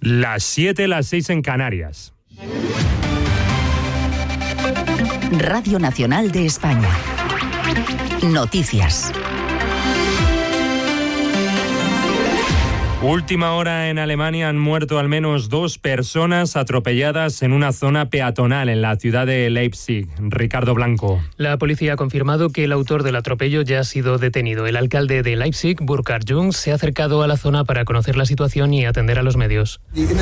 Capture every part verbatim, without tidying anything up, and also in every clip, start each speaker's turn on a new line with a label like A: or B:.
A: Las siete, las seis en Canarias.
B: Radio Nacional de España. Noticias.
A: Última hora en Alemania, han muerto al menos dos personas atropelladas en una zona peatonal en la ciudad de Leipzig. Ricardo Blanco.
C: La policía ha confirmado que el autor del atropello ya ha sido detenido. El alcalde de Leipzig, Burkhard Jung, se ha acercado a la zona para conocer la situación y atender a los medios.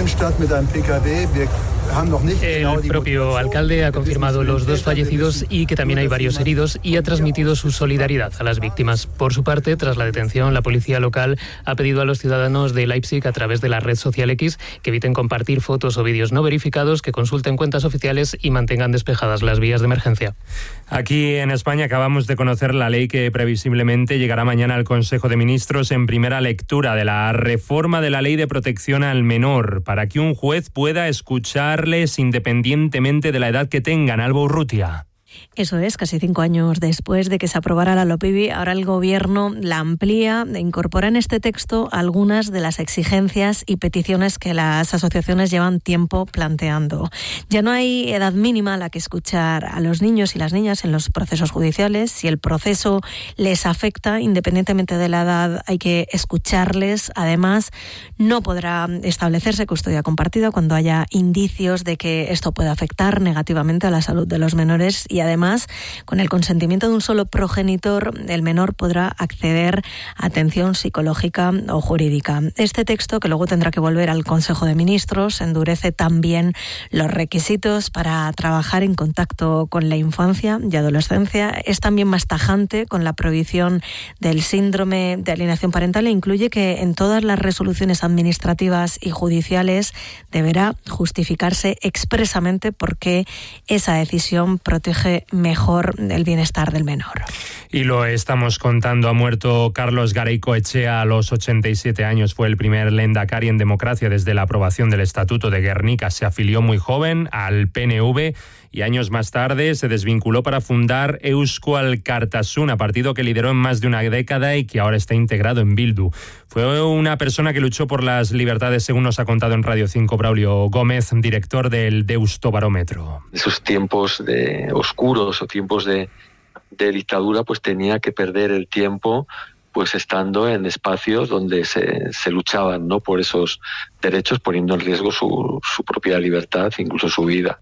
C: El propio alcalde ha confirmado los dos fallecidos y que también hay varios heridos y ha transmitido su solidaridad a las víctimas. Por su parte, tras la detención, la policía local ha pedido a los ciudadanos de Leipzig a través de la red social X que eviten compartir fotos o vídeos no verificados, que consulten cuentas oficiales y mantengan despejadas las vías de emergencia.
A: Aquí en España acabamos de conocer la ley que previsiblemente llegará mañana al Consejo de Ministros en primera lectura, de la reforma de la Ley de Protección al Menor, para que un juez pueda escucharles independientemente de la edad que tengan. Alba Urrutia.
D: Eso es, casi cinco años después de que se aprobara la LOPIBI, ahora el Gobierno la amplía e incorpora en este texto algunas de las exigencias y peticiones que las asociaciones llevan tiempo planteando. Ya no hay edad mínima a la que escuchar a los niños y las niñas en los procesos judiciales. Si el proceso les afecta, independientemente de la edad, hay que escucharles. Además, no podrá establecerse custodia compartida cuando haya indicios de que esto puede afectar negativamente a la salud de los menores, y además, con el consentimiento de un solo progenitor, el menor podrá acceder a atención psicológica o jurídica. Este texto, que luego tendrá que volver al Consejo de Ministros, endurece también los requisitos para trabajar en contacto con la infancia y adolescencia. Es también más tajante con la prohibición del síndrome de alienación parental e incluye que en todas las resoluciones administrativas y judiciales deberá justificarse expresamente por qué esa decisión protege mejor el bienestar del menor.
A: Y lo estamos contando, ha muerto Carlos Garaikoetxea a los ochenta y siete años. Fue el primer lehendakari en democracia desde la aprobación del Estatuto de Gernika. Se afilió muy joven al P N V y años más tarde se desvinculó para fundar Eusko Alkartasuna, partido que lideró en más de una década y que ahora está integrado en Bildu. Fue una persona que luchó por las libertades, según nos ha contado en Radio cinco Braulio Gómez, director del Deustobarómetro.
E: Esos tiempos de oscuros o tiempos de, de dictadura, pues tenía que perder el tiempo pues estando en espacios donde se, se luchaban, ¿no?, por esos derechos, poniendo en riesgo su, su propia libertad, incluso su vida.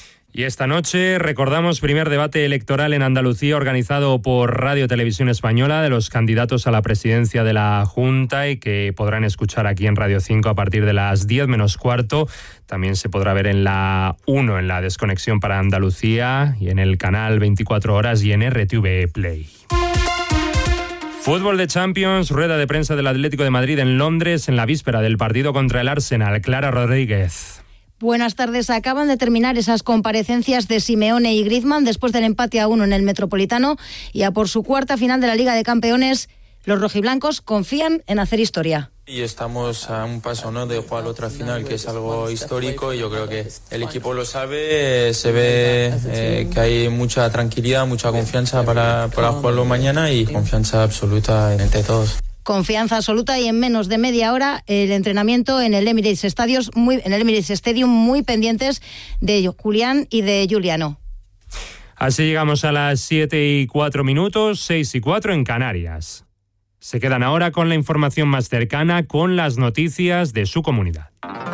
A: Y esta noche recordamos primer debate electoral en Andalucía organizado por Radio Televisión Española de los candidatos a la presidencia de la Junta y que podrán escuchar aquí en Radio cinco a partir de las diez menos cuarto. También se podrá ver en la uno, en la Desconexión para Andalucía, y en el canal veinticuatro horas y en R T V Play. Fútbol de Champions, rueda de prensa del Atlético de Madrid en Londres en la víspera del partido contra el Arsenal. Clara Rodríguez.
F: Buenas tardes. Acaban de terminar esas comparecencias de Simeone y Griezmann después del empate a uno en el Metropolitano y a por su cuarta final de la Liga de Campeones. Los rojiblancos confían en hacer historia.
G: Y estamos a un paso, ¿no?, de jugar otra final, que es algo histórico, y yo creo que el equipo lo sabe, se ve eh, que hay mucha tranquilidad, mucha confianza para, para jugarlo mañana, y confianza absoluta entre todos.
F: Confianza absoluta, y en menos de media hora el entrenamiento en el Emirates Stadium, muy, en el Emirates Stadium, muy pendientes de Julián y de Juliano.
A: Así llegamos a las siete y cuatro minutos, seis y cuatro en Canarias. Se quedan ahora con la información más cercana, con las noticias de su comunidad.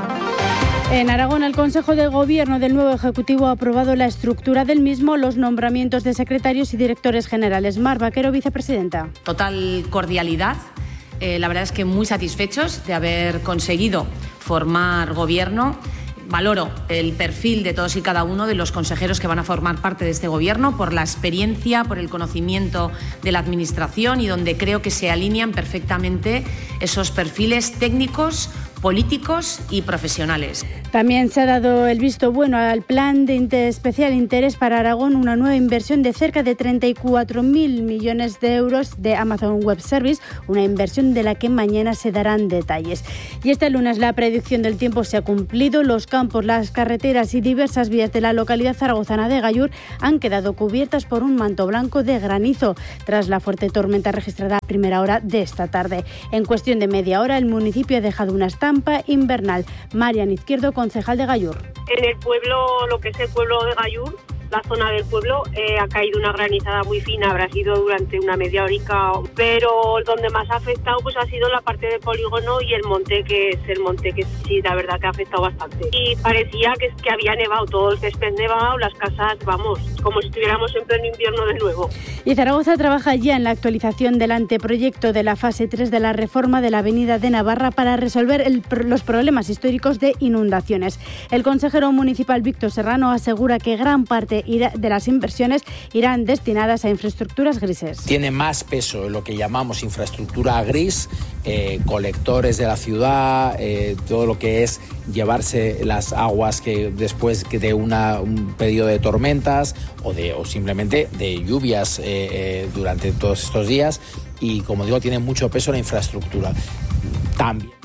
H: En Aragón, el Consejo de Gobierno del nuevo Ejecutivo ha aprobado la estructura del mismo, los nombramientos de secretarios y directores generales. Mar Vaquero, vicepresidenta.
I: Total cordialidad. Eh, la verdad es que muy satisfechos de haber conseguido formar gobierno. Valoro el perfil de todos y cada uno de los consejeros que van a formar parte de este gobierno por la experiencia, por el conocimiento de la administración, y donde creo que se alinean perfectamente esos perfiles técnicos, políticos y profesionales.
H: También se ha dado el visto bueno al plan de inter- especial interés para Aragón, una nueva inversión de cerca de treinta y cuatro mil millones de euros de Amazon Web Service, una inversión de la que mañana se darán detalles. Y este lunes la predicción del tiempo se ha cumplido. Los campos, las carreteras y diversas vías de la localidad zaragozana de Gallur han quedado cubiertas por un manto blanco de granizo tras la fuerte tormenta registrada a primera hora de esta tarde. En cuestión de media hora, el municipio ha dejado una estampa trampa invernal. Marian Izquierdo, concejal de Gallur.
J: En el pueblo, lo que es el pueblo de Gallur, la zona del pueblo, eh, ha caído una granizada muy fina, habrá sido durante una media horica, pero donde más ha afectado pues ha sido la parte del polígono y el monte, que es el monte que sí, la verdad que ha afectado bastante. Y parecía que, que había nevado, todo el césped nevado, las casas, vamos, como si estuviéramos en pleno invierno de nuevo.
H: Y Zaragoza trabaja ya en la actualización del anteproyecto de la fase tres de la reforma de la Avenida de Navarra para resolver el, los problemas históricos de inundaciones. El consejero municipal Víctor Serrano asegura que gran parte de las inversiones irán destinadas a infraestructuras grises.
K: Tiene más peso en lo que llamamos infraestructura gris, eh, colectores de la ciudad, eh, todo lo que es llevarse las aguas que después de una, un periodo de tormentas o, de, o simplemente de lluvias eh, eh, durante todos estos días, y como digo, tiene mucho peso la infraestructura. También